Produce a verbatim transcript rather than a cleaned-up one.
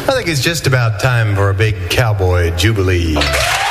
I think it's just about time for a big cowboy jubilee.